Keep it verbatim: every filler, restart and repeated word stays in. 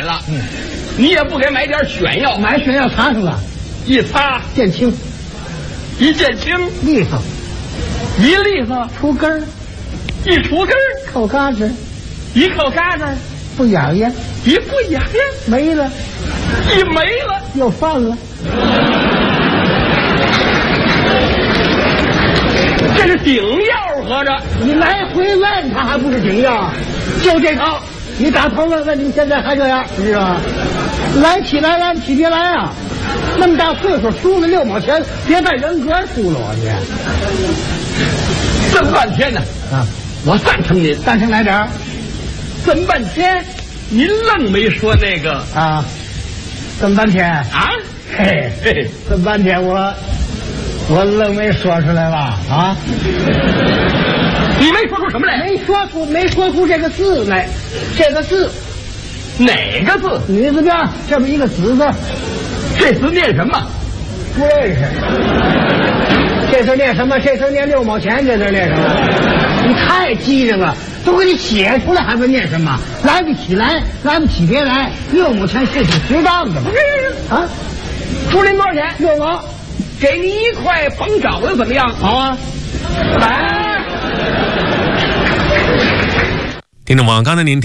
了。嗯，你也不给买点选药， 买选药擦上了， 一擦见青， 一见青， 利索， 一利索出根儿， 一出根儿， 扣嘎子， 一扣嘎子， 不痒痒， 一不痒痒， 没了， 一没了， 又犯了。 这是顶药，合着你来回问他还不是顶药？就这套，你打头问问，你现在还这样，你知道吗？来起来，来起别来啊！那么大岁数，输了六毛钱，别把人格输了我这么半天呢啊！ 我赞成您， 赞成来点儿。 这么半天，您愣没说那个啊？这么半天啊？ 嘿嘿，这么半天我我愣没说出来吧？啊？ 你没说出什么来？ 没说出，没说出这个字来。这个字哪个字？ 女字边这么一个子字， 这字念什么？ 不认识。这字念什么？这字念六毛钱。这字念什么？你太机灵了，都给你写出来，还问念什么？来不起来，来不起别来。六毛钱是挺值当的嘛。啊， 出您多少钱？ 六毛， 给您一块甭找的怎么样？ 好啊，来。 听众朋友，刚才您听。